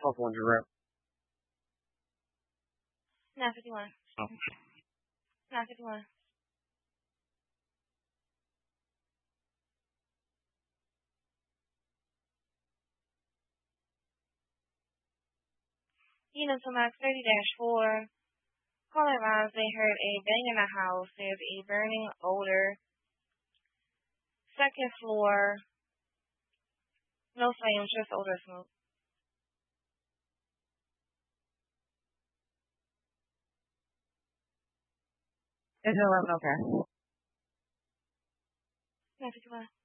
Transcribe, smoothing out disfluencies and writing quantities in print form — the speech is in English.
telephone direct. 951. Oh. 951. Unit to Max 30-4. Caller advised they heard a bang in the house. There's a burning odor. Second floor. No flames, just odor smoke. Is 11 okay? 951.